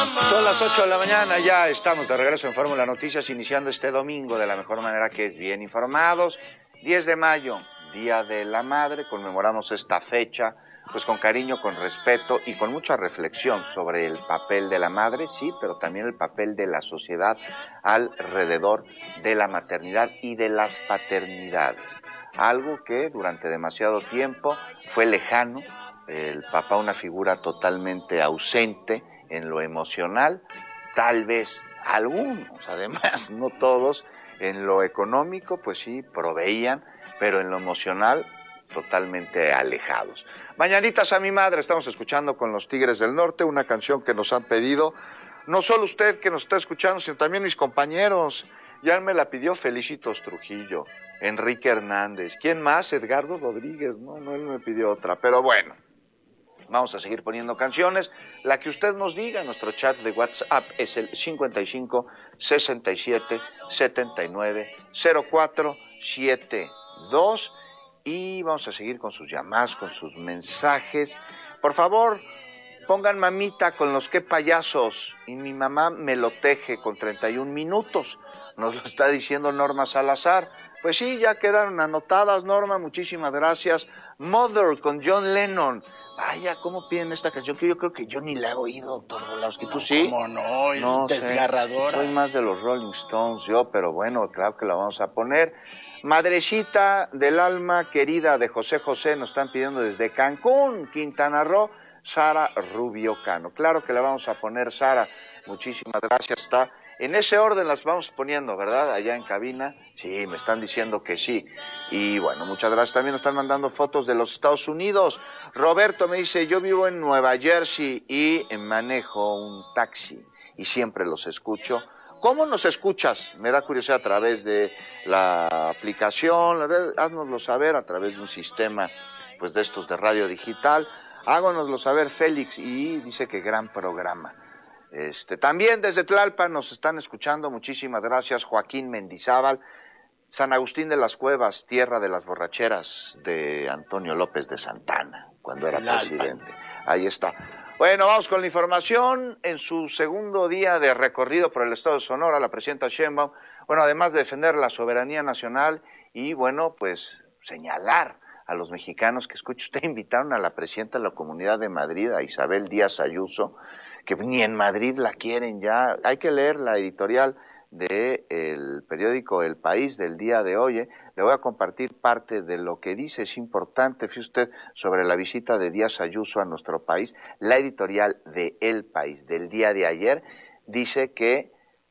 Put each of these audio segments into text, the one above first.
Son las 8 de la mañana, ya estamos de regreso en Fórmula Noticias, iniciando este domingo de la mejor manera, que es bien informados. 10 de mayo, Día de la Madre, conmemoramos esta fecha pues con cariño, con respeto y con mucha reflexión sobre el papel de la madre, sí, pero también el papel de la sociedad alrededor de la maternidad y de las paternidades. Algo que durante demasiado tiempo fue lejano, el papá una figura totalmente ausente en lo emocional, tal vez algunos, además, no todos, en lo económico, pues sí, proveían, pero en lo emocional, totalmente alejados. Mañanitas a mi madre, estamos escuchando con los Tigres del Norte, una canción que nos han pedido, no solo usted que nos está escuchando, sino también mis compañeros. Ya me la pidió Felicitos Trujillo, Enrique Hernández, ¿quién más? Edgardo Rodríguez, no, él me pidió otra, pero bueno. Vamos a seguir poniendo canciones, la que usted nos diga. Nuestro chat de WhatsApp es el 55 67 79 04 72 y vamos a seguir con sus llamadas, con sus mensajes. Por favor, pongan mamita con los que payasos y mi mamá me lo teje con 31 minutos, nos lo está diciendo Norma Salazar. Pues sí, ya quedaron anotadas, Norma, muchísimas gracias. Mother con John Lennon. Vaya, ¿cómo piden esta canción? Que yo creo que yo ni la he oído, doctor Volowski. ¿Tú sí? ¿Cómo no? Es no desgarradora. Soy más de los Rolling Stones yo, pero bueno, claro que la vamos a poner. Madrecita del alma querida de José José, nos están pidiendo desde Cancún, Quintana Roo, Sara Rubio Cano. Claro que la vamos a poner, Sara. Muchísimas gracias. Está en ese orden las vamos poniendo, ¿verdad? Allá en cabina. Sí, me están diciendo que sí. Y bueno, muchas gracias. También nos están mandando fotos de los Estados Unidos. Roberto me dice, yo vivo en Nueva Jersey y manejo un taxi y siempre los escucho. ¿Cómo nos escuchas? Me da curiosidad, a través de la aplicación, háznoslo saber a través de un sistema pues de estos de radio digital. Háganoslo saber, Félix, y dice que gran programa. También desde Tlalpan nos están escuchando, muchísimas gracias, Joaquín Mendizábal. San Agustín de las Cuevas, tierra de las borracheras de Antonio López de Santana, cuando era presidente. Ahí está. Bueno, vamos con la información. En su segundo día de recorrido por el estado de Sonora, la presidenta Sheinbaum, bueno, además de defender la soberanía nacional y, bueno, pues señalar a los mexicanos que, escuche usted, invitaron a la presidenta de la Comunidad de Madrid, a Isabel Díaz Ayuso, que ni en Madrid la quieren ya. Hay que leer la editorial del periódico El País del día de hoy. Le voy a compartir parte de lo que dice, es importante, fíjese usted, sobre la visita de Díaz Ayuso a nuestro país. La editorial de El País del día de ayer dice que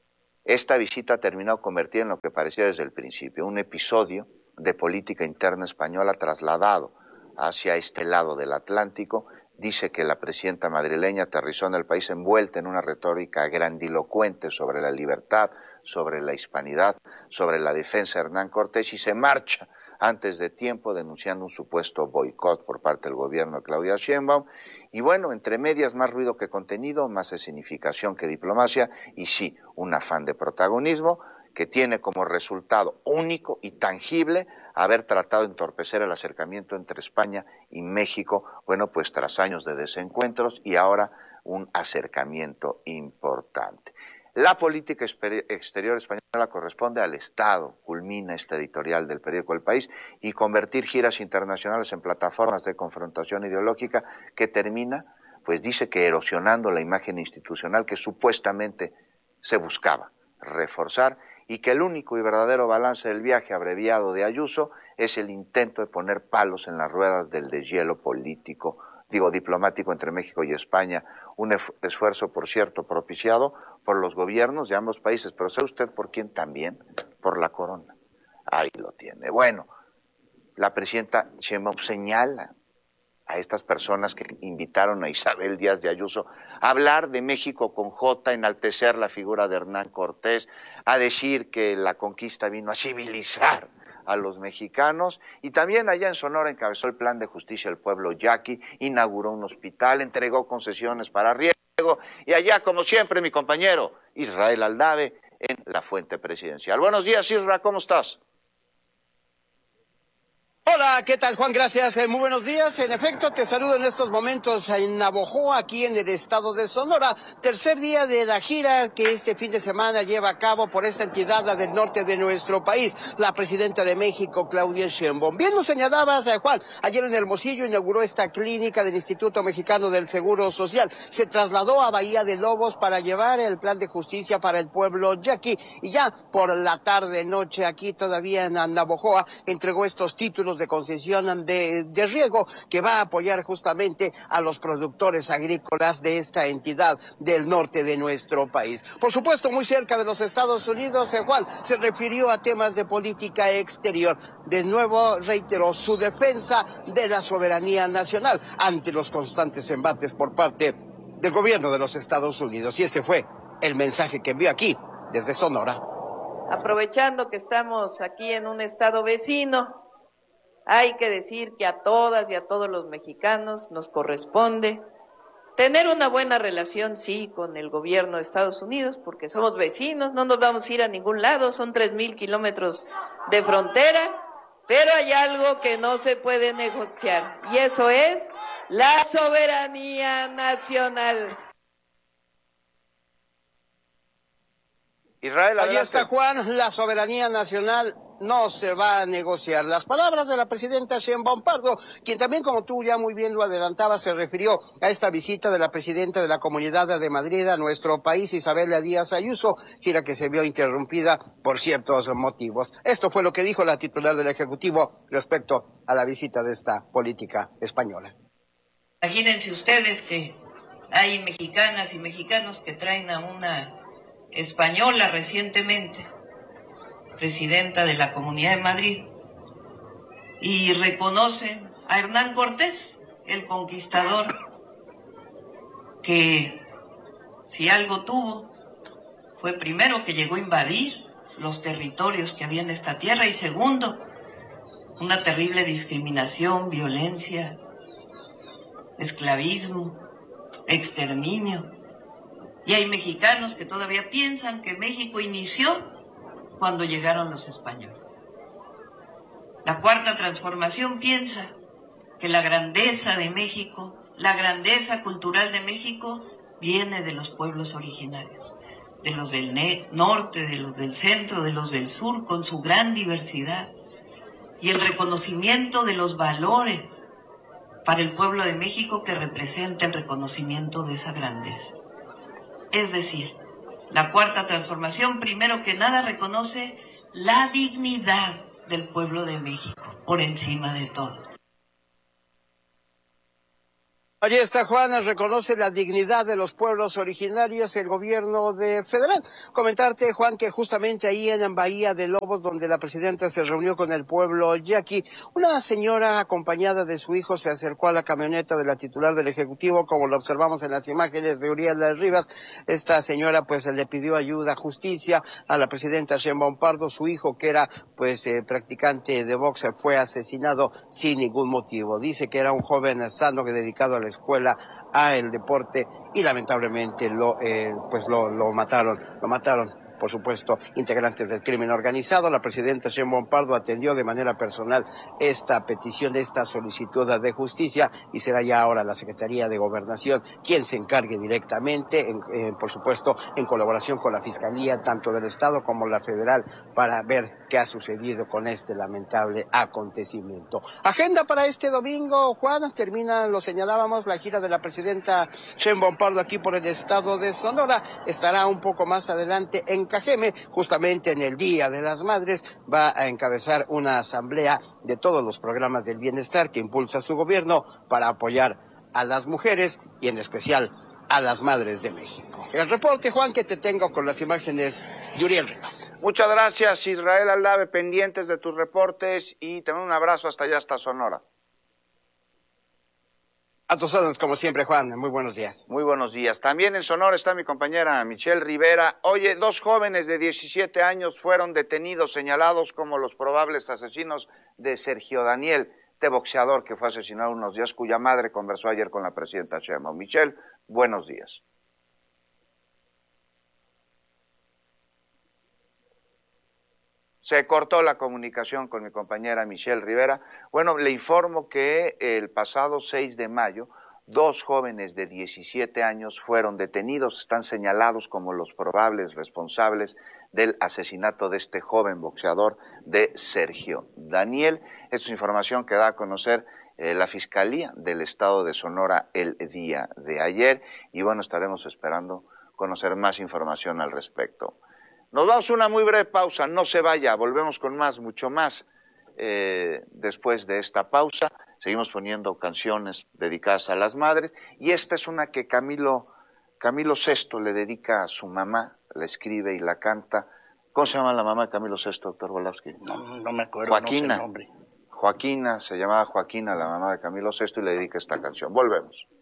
esta visita terminó convertida en lo que parecía desde el principio, un episodio de política interna española trasladado hacia este lado del Atlántico. Dice que la presidenta madrileña aterrizó en el país envuelta en una retórica grandilocuente sobre la libertad, sobre la hispanidad, sobre la defensa de Hernán Cortés, y se marcha antes de tiempo denunciando un supuesto boicot por parte del gobierno de Claudia Sheinbaum. Y bueno, entre medias, más ruido que contenido, más escenificación que diplomacia, y sí, un afán de protagonismo que tiene como resultado único y tangible haber tratado de entorpecer el acercamiento entre España y México, bueno, pues tras años de desencuentros y ahora un acercamiento importante. La política exterior española corresponde al Estado, culmina esta editorial del periódico El País, y convertir giras internacionales en plataformas de confrontación ideológica que termina, pues dice que erosionando la imagen institucional que supuestamente se buscaba reforzar, y que el único y verdadero balance del viaje abreviado de Ayuso es el intento de poner palos en las ruedas del deshielo político, diplomático entre México y España, un esfuerzo, por cierto, propiciado por los gobiernos de ambos países, pero ¿sabe usted por quién también? Por la corona. Ahí lo tiene. Bueno, la presidenta Sheinbaum señala a estas personas que invitaron a Isabel Díaz de Ayuso a hablar de México con J, enaltecer la figura de Hernán Cortés, a decir que la conquista vino a civilizar a los mexicanos, y también allá en Sonora encabezó el plan de justicia del pueblo yaqui, inauguró un hospital, entregó concesiones para riego, y allá, como siempre, mi compañero Israel Aldave en la fuente presidencial. Buenos días, Isra, ¿cómo estás? Hola, ¿qué tal, Juan? Gracias. Muy buenos días. En efecto, te saludo en estos momentos en Navojoa, aquí en el estado de Sonora. Tercer día de la gira que este fin de semana lleva a cabo por esta entidad, la del norte de nuestro país, la presidenta de México, Claudia Sheinbaum. Bien lo señalabas, Juan. Ayer en Hermosillo inauguró esta clínica del Instituto Mexicano del Seguro Social. Se trasladó a Bahía de Lobos para llevar el plan de justicia para el pueblo yaqui. Y ya por la tarde, noche, aquí todavía en Navojoa, entregó estos títulos de concesión de riego que va a apoyar justamente a los productores agrícolas de esta entidad del norte de nuestro país. Por supuesto, muy cerca de los Estados Unidos, Juan se refirió a temas de política exterior. De nuevo reiteró su defensa de la soberanía nacional ante los constantes embates por parte del gobierno de los Estados Unidos. Y este fue el mensaje que envió aquí desde Sonora. Aprovechando que estamos aquí en un estado vecino, hay que decir que a todas y a todos los mexicanos nos corresponde tener una buena relación, sí, con el gobierno de Estados Unidos, porque somos vecinos, no nos vamos a ir a ningún lado, son 3,000 kilómetros de frontera, pero hay algo que no se puede negociar, y eso es la soberanía nacional. Israel, ahí está, Juan, la soberanía nacional no se va a negociar. Las palabras de la presidenta Sheinbaum Pardo, quien también, como tú ya muy bien lo adelantabas, se refirió a esta visita de la presidenta de la Comunidad de Madrid a nuestro país, Isabel Díaz Ayuso, gira que se vio interrumpida por ciertos motivos. Esto fue lo que dijo la titular del Ejecutivo respecto a la visita de esta política española. Imagínense ustedes que hay mexicanas y mexicanos que traen a una española recientemente, presidenta de la Comunidad de Madrid, y reconocen a Hernán Cortés, el conquistador, que si algo tuvo, fue primero que llegó a invadir los territorios que había en esta tierra, y segundo, una terrible discriminación, violencia, esclavismo, exterminio. Y hay mexicanos que todavía piensan que México inició cuando llegaron los españoles. La Cuarta Transformación piensa que la grandeza de México, la grandeza cultural de México, viene de los pueblos originarios, de los del norte, de los del centro, de los del sur, con su gran diversidad, y el reconocimiento de los valores para el pueblo de México que representa el reconocimiento de esa grandeza. Es decir, la Cuarta Transformación, primero que nada, reconoce la dignidad del pueblo de México, por encima de todo. Allí está, Juan, reconoce la dignidad de los pueblos originarios el gobierno federal. Comentarte, Juan, que justamente ahí en Bahía de Lobos, donde la presidenta se reunió con el pueblo yaqui, una señora acompañada de su hijo se acercó a la camioneta de la titular del Ejecutivo, como lo observamos en las imágenes de Uriel Rivas. Esta señora pues le pidió ayuda, justicia a la presidenta Sheinbaum Pardo. Su hijo, que era pues practicante de box, fue asesinado sin ningún motivo. Dice que era un joven sano que dedicado a la escuela, a el deporte, y lamentablemente lo mataron, por supuesto, integrantes del crimen organizado. La presidenta Sheinbaum Pardo atendió de manera personal esta petición, esta solicitud de justicia, y será ya ahora la Secretaría de Gobernación quien se encargue directamente, por supuesto, en colaboración con la Fiscalía, tanto del Estado como la Federal, para ver qué ha sucedido con este lamentable acontecimiento. Agenda para este domingo, Juan, termina, lo señalábamos, la gira de la presidenta Sheinbaum Pardo aquí por el estado de Sonora. Estará un poco más adelante en Cajeme, justamente en el Día de las Madres, va a encabezar una asamblea de todos los programas del bienestar que impulsa su gobierno para apoyar a las mujeres y en especial a las madres de México. El reporte, Juan, que te tengo con las imágenes de Uriel Rivas. Muchas gracias, Israel Aldave, pendientes de tus reportes, y te mando un abrazo hasta allá, hasta Sonora. A tus órdenes, como siempre, Juan. Muy buenos días. Muy buenos días. También en Sonora está mi compañera Michelle Rivera. Oye, 2 jóvenes de 17 años fueron detenidos, señalados como los probables asesinos de Sergio Daniel, este boxeador que fue asesinado unos días, cuya madre conversó ayer con la presidenta Sheinbaum. Michelle, buenos días. Se cortó la comunicación con mi compañera Michelle Rivera. Bueno, le informo que el pasado 6 de mayo, 2 jóvenes de 17 años fueron detenidos, están señalados como los probables responsables del asesinato de este joven boxeador de Sergio Daniel. Esta es información que da a conocer la Fiscalía del Estado de Sonora el día de ayer y bueno, estaremos esperando conocer más información al respecto. Nos vamos a una muy breve pausa, no se vaya, volvemos con más, mucho más después de esta pausa. Seguimos poniendo canciones dedicadas a las madres y esta es una que Camilo VI le dedica a su mamá, la escribe y la canta. ¿Cómo se llama la mamá de Camilo VI, doctor Volowski? No me acuerdo, Joaquina. No sé el nombre. Joaquina, se llamaba Joaquina, la mamá de Camilo VI, y le dedica esta canción. Volvemos.